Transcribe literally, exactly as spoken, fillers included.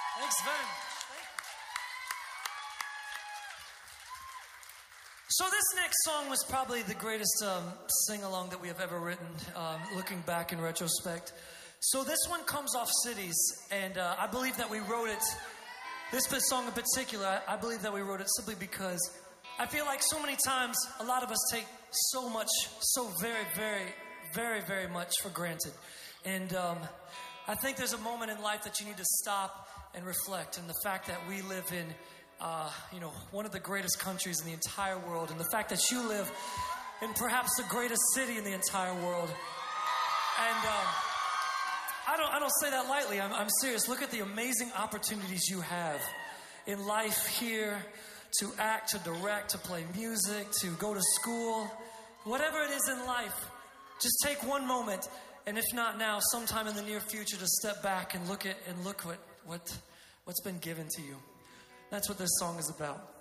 Thanks very much. So this next song was probably the greatest um, sing-along that we have ever written, um, looking back in retrospect. So this one comes off Cities, and uh, I believe that we wrote it, this song in particular, I, I believe that we wrote it simply because I feel like so many times a lot of us take so much, so very, very, very, very much for granted. And um, I think there's a moment in life that you need to stop and reflect, and the fact that we live in Uh, you know, one of the greatest countries in the entire world, and the fact that you live in perhaps the greatest city in the entire world. And um, I don't, I don't say that lightly. I'm, I'm serious. Look at the amazing opportunities you have in life here to act, to direct, to play music, to go to school, whatever it is in life. Just take one moment, and if not now, sometime in the near future, to step back and look at and look what what what's been given to you. That's what this song is about.